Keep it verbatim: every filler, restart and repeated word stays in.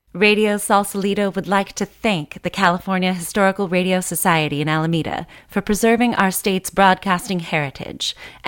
Radio Sausalito would like to thank the California Historical Radio Society in Alameda for preserving our state's broadcasting heritage